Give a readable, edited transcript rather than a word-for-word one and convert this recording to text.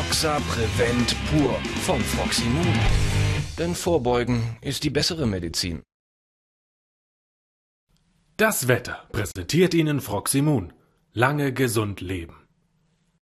Roxa Prevent pur von Froximun. Denn Vorbeugen ist die bessere Medizin. Das Wetter präsentiert Ihnen Froximun. Lange gesund leben.